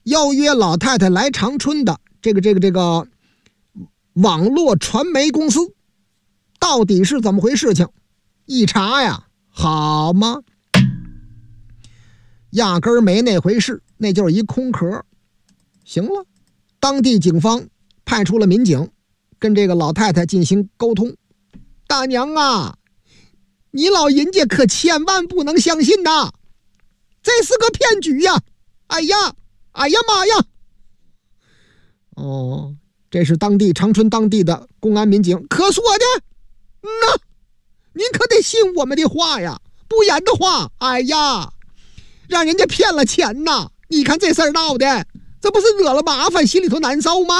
邀约老太太来长春的这个网络传媒公司，到底是怎么回事情？一查呀，好吗？压根儿没那回事，那就是一空壳。行了，当地警方派出了民警，跟这个老太太进行沟通。大娘啊，你老人家可千万不能相信呐，这是个骗局呀！哎呀妈呀！哦，这是长春当地的公安民警可说的。您可得信我们的话呀，不然的话，哎呀，让人家骗了钱呐！你看这事儿闹的，这不是惹了麻烦，心里头难受吗？